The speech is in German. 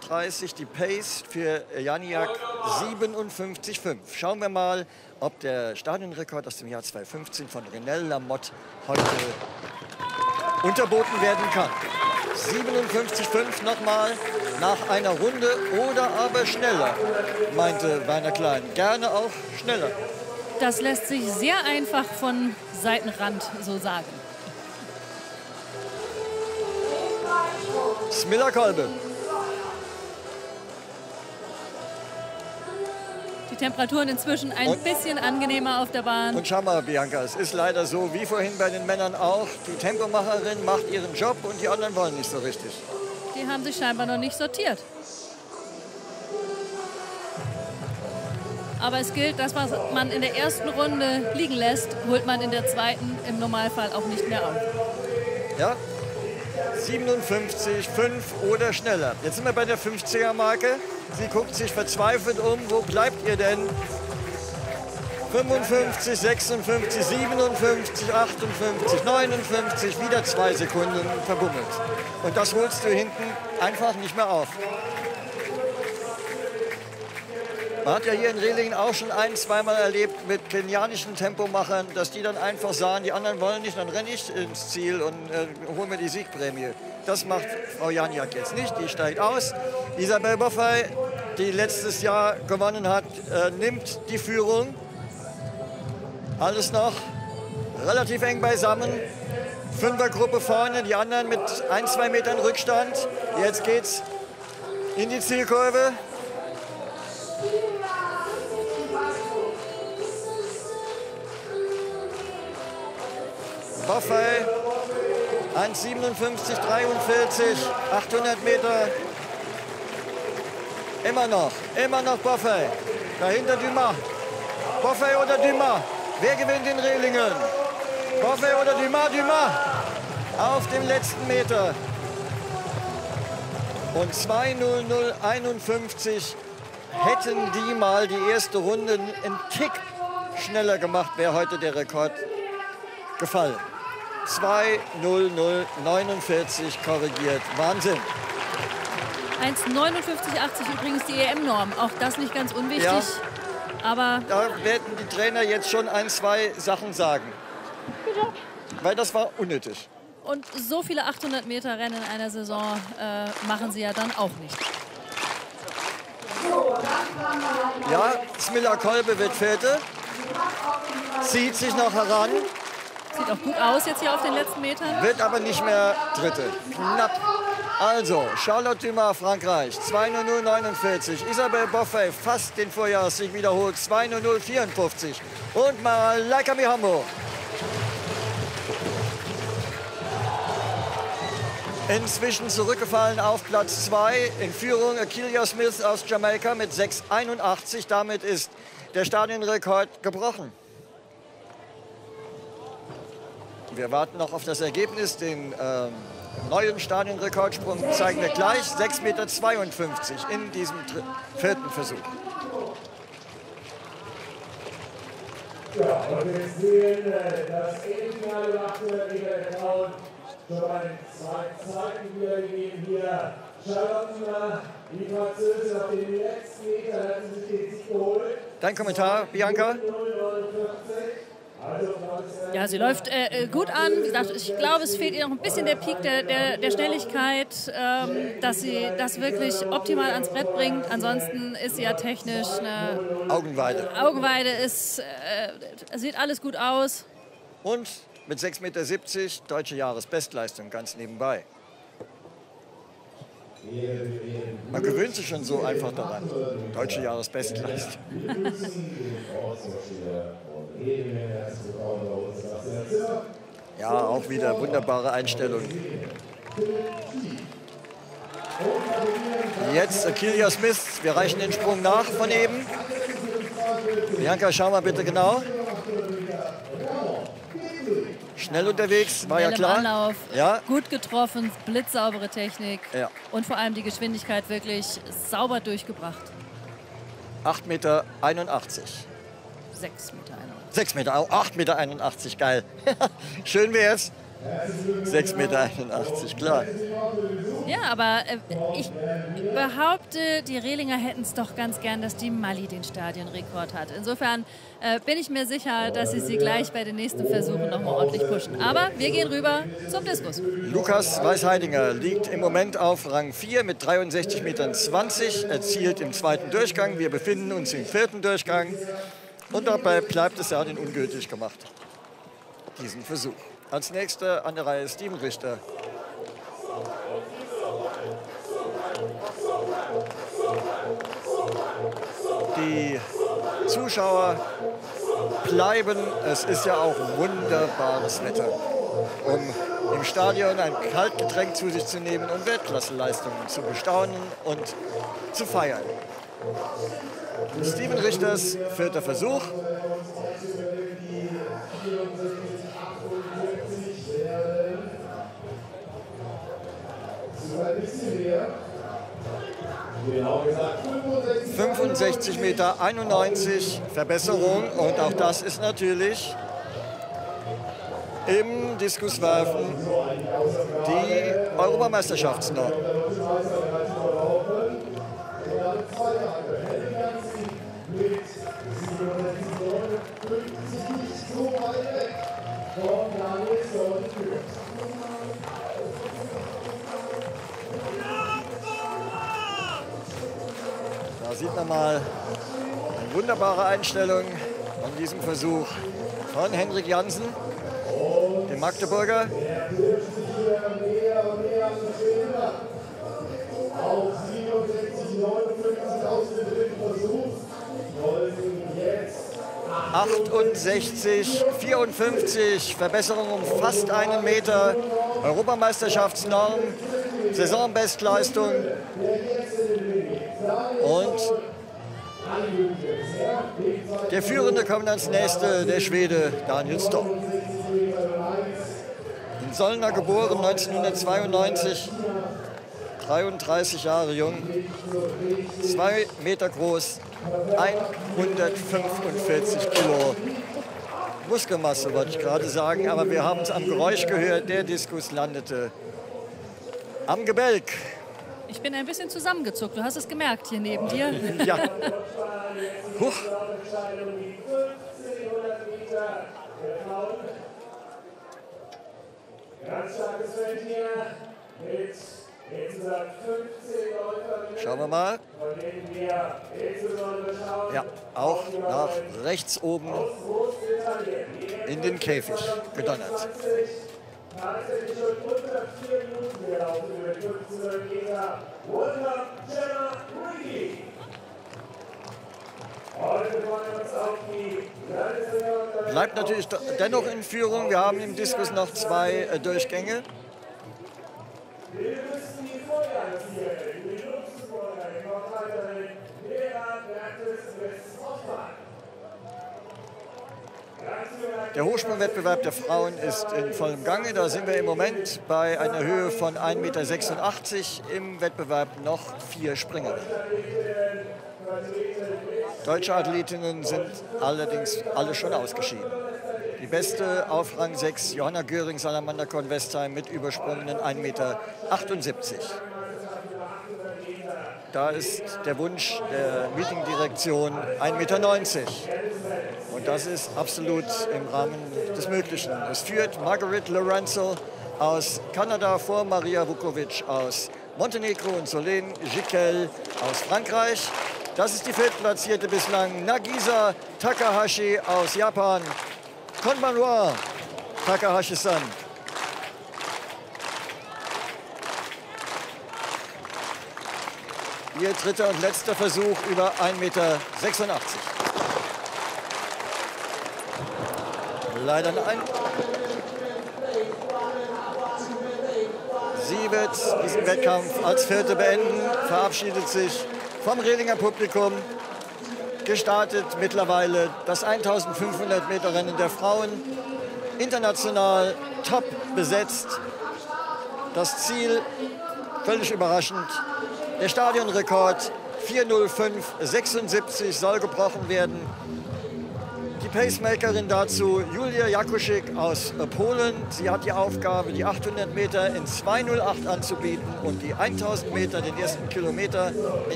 57,30 die Pace für Janiak 57,5. Schauen wir mal, ob der Stadionrekord aus dem Jahr 2015 von Renel Lamotte heute unterboten werden kann. 57,5 nochmal nach einer Runde oder aber schneller, meinte Werner Klein. Gerne auch schneller. Das lässt sich sehr einfach von Seitenrand so sagen. Smiller-Kolbe. Die Temperaturen inzwischen ein bisschen angenehmer auf der Bahn. Und schau mal, Bianca, es ist leider so, wie vorhin bei den Männern auch, die Tempomacherin macht ihren Job und die anderen wollen nicht so richtig. Die haben sich scheinbar noch nicht sortiert. Aber es gilt, das, was man in der ersten Runde liegen lässt, holt man in der zweiten im Normalfall auch nicht mehr auf. Ja, 57,5 oder schneller. Jetzt sind wir bei der 50er-Marke. Sie guckt sich verzweifelt um. Wo bleibt ihr denn? 55, 56, 57, 58, 59. Wieder 2 Sekunden verbummelt. Und das holst du hinten einfach nicht mehr auf. Man hat ja hier in Rehlingen auch schon zweimal erlebt mit kenianischen Tempomachern, dass die dann einfach sahen, die anderen wollen nicht, dann renne ich ins Ziel und hole mir die Siegprämie. Das macht Frau Janiak jetzt nicht, die steigt aus. Isabel Boffey, die letztes Jahr gewonnen hat, nimmt die Führung. Alles noch relativ eng beisammen. Fünfergruppe vorne, die anderen mit 1-2 Metern Rückstand. Jetzt geht's in die Zielkurve. Boffey, 1,57, 43, 800 Meter. Immer noch Boffey. Dahinter Dumas. Boffey oder Dumas? Wer gewinnt in Rehlingen? Boffey oder Dumas? Dumas auf dem letzten Meter. Und 2:00,51 hätten die mal die erste Runde einen Tick schneller gemacht, wäre heute der Rekord gefallen. 2:00,49 korrigiert. Wahnsinn. 1:59,80 übrigens die EM-Norm. Auch das nicht ganz unwichtig. Ja, aber da werden die Trainer jetzt schon 1-2 Sachen sagen. Weil das war unnötig. Und so viele 800 Meter Rennen in einer Saison machen sie ja dann auch nicht. Ja, Smiller-Kolbe wird Vierte. Zieht sich noch heran. Sieht auch gut aus jetzt hier auf den letzten Metern. Wird aber nicht mehr Dritte. Knapp. Also, Charlotte Dumas, Frankreich, 2:00,49. Isabel Boffey, fast den Vorjahressieg wiederholt, 2:00,54. Und Malaika Mihambo. Inzwischen zurückgefallen auf Platz 2. In Führung Akeelia Smith aus Jamaika mit 6:81. Damit ist der Stadionrekord gebrochen. Wir warten noch auf das Ergebnis. Den neuen Stadionrekordsprung zeigen wir gleich. 6,52 Meter in diesem vierten Versuch. Ja, und wir sehen das E-Finale 800 Meter Frauen schon bei den zweiten Zeiten wiedergegeben hier. Charlotte Dumas, die Französin, auf den letzten Meter hat sie sich den Sieg geholt. Dein Kommentar, Bianca? Ja, sie läuft gut an. Wie gesagt, ich glaube, es fehlt ihr noch ein bisschen der Peak der Schnelligkeit, dass sie das wirklich optimal ans Brett bringt. Ansonsten ist sie ja technisch eine Augenweide. Augenweide ist, sieht alles gut aus. Und mit 6,70 Meter deutsche Jahresbestleistung ganz nebenbei. Man gewöhnt sich schon so einfach daran. Deutsche Jahresbestleistung. Ja, auch wieder wunderbare Einstellung. Jetzt Akeelia Smith. Wir reichen den Sprung nach von eben. Bianca, schau mal bitte genau. Schnell unterwegs, war ja klar. Anlauf, ja. Gut getroffen, blitzsaubere Technik ja. Und vor allem die Geschwindigkeit wirklich sauber durchgebracht. 8,81 Meter. 6,81 Meter. 6 Meter, 8,81 Meter, geil. Schön wär's. 6,81 Meter, klar. Ja, aber ich behaupte, die Rehlinger hätten es doch ganz gern, dass die Mali den Stadionrekord hat. Insofern bin ich mir sicher, dass sie gleich bei den nächsten Versuchen noch mal ordentlich pushen. Aber wir gehen rüber zum Diskus. Lukas Weißheidinger liegt im Moment auf Rang 4 mit 63,20 Metern. Erzielt im zweiten Durchgang. Wir befinden uns im vierten Durchgang. Und dabei bleibt es ja an den ungültig gemacht, diesen Versuch. Als nächster an der Reihe Steven Richter. Die Zuschauer bleiben, es ist ja auch wunderbares Wetter, um im Stadion ein Kaltgetränk zu sich zu nehmen und Weltklasseleistungen zu bestaunen und zu feiern. Steven Richters vierter Versuch. Genau gesagt, 65,91 Meter, Verbesserung. Und auch das ist natürlich im Diskuswerfen die Europameisterschaftsnorm. Da sieht man mal eine wunderbare Einstellung an diesem Versuch von Henrik Jansen, dem Magdeburger. auf 67,59 aus dem dritten Versuch. Wollten jetzt 68,54, Verbesserung um fast einen Meter. Europameisterschaftsnorm, Saisonbestleistung. Und der Führende kommt als Nächste, der Schwede Daniel Stopp. In Solna geboren, 1992, 33 Jahre jung, 2 Meter groß, 145 Kilo. Muskelmasse wollte ich gerade sagen, aber wir haben es am Geräusch gehört, der Diskus landete am Gebälk. Ich bin ein bisschen zusammengezuckt, du hast es gemerkt hier neben dir. Ja. Huch. ganz starkes Feld hier mit insgesamt 15 Läufern. Schauen wir mal. Von denen wir insbesondere schauen. Ja, auch nach rechts oben in den Käfig gedonnert. Tatsächlich schon unter 4 Minuten gelaufen über die 1500 Meter. Unter Gemma Ruigi. Heute freuen wir uns auf die Landesrekord. Bleibt natürlich dennoch in Führung. Wir haben im Diskus noch 2 Durchgänge. Wir müssen die Vorjahressiege, die Luxusvorjahressiege, noch weiterhin Lehrer Bertes West-Hoffmann. Der Hochsprungwettbewerb der Frauen ist in vollem Gange. Da sind wir im Moment bei einer Höhe von 1,86 Meter. Im Wettbewerb noch 4 Springerinnen. Deutsche Athletinnen sind allerdings alle schon ausgeschieden. Die beste auf Rang 6, Johanna Göring, Salamander Korn-Westheim mit übersprungenen 1,78 Meter. Da ist der Wunsch der Meetingdirektion 1,90 Meter. Und das ist absolut im Rahmen des Möglichen. Es führt Marguerite Lorenzo aus Kanada vor Maria Vukovic aus Montenegro und Solène Giquel aus Frankreich. Das ist die viertplatzierte bislang Nagisa Takahashi aus Japan. Konbanwa Takahashi-san. Ihr dritter und letzter Versuch über 1,86 Meter. Leider nein. Sie wird diesen Wettkampf als Vierte beenden, verabschiedet sich vom Rehlinger Publikum. Gestartet mittlerweile das 1500 Meter Rennen der Frauen. International top besetzt. Das Ziel, völlig überraschend, der Stadionrekord 4:05,76 soll gebrochen werden. Die die Pacemakerin dazu Julia Jakuschik aus Polen. Sie hat die Aufgabe, die 800 Meter in 2:08 anzubieten und die 1000 Meter, den ersten Kilometer, in